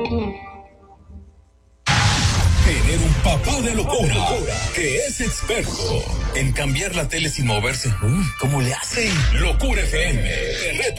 Tener un papá de locura que es experto en cambiar la tele sin moverse. ¿Cómo le hacen? Locura FM, te reto